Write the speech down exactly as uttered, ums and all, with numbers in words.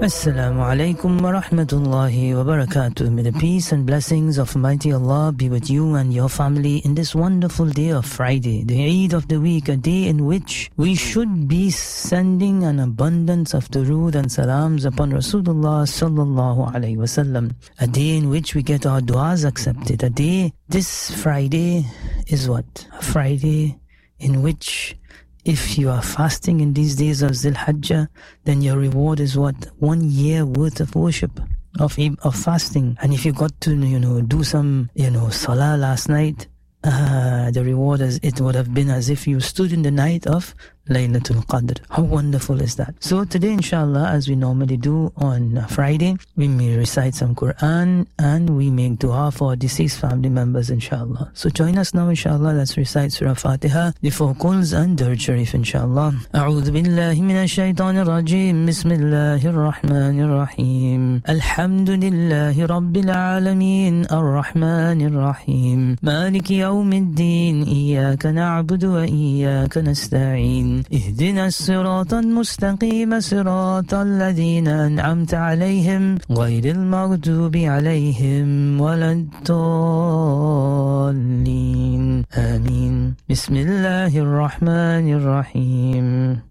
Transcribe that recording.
Assalamu alaikum wa rahmatullahi wa barakatuh. May the peace and blessings of Almighty Allah be with you and your family in this wonderful day of Friday, the Eid of the week, a day in which we should be sending an abundance of durood and salams upon Rasulullah sallallahu alaihi wasallam. A day in which we get our du'as accepted. A day, this Friday is what? A Friday in which if you are fasting in these days of Zil Hajjah, then your reward is what? One year worth of worship, of of fasting. And if you got to, you know, do some, you know, salah last night, uh, the reward is, it would have been as if you stood in the night of Laylatul Qadr. How wonderful is that? So today, inshallah, as we normally do on Friday, we may recite some Quran and we make dua for our deceased family members, inshallah. So join us now, inshallah. Let's recite Surah Fatiha, the four Quls and Durud Sharif, inshallah. A'udhu billahi minash shaitanir rajim. Bismillahir rahmanir rahim. Alhamdulillahi rabbil alameen. Ar-Rahmanir Rahim. Maliki yawmiddin. Iyaka na'budu wa iyaka nasta'in. اهدنا الصراط المستقيم صراط الذين أنعمت عليهم غير المغضوب عليهم ولا الضالين آمين. بسم الله الرحمن الرحيم.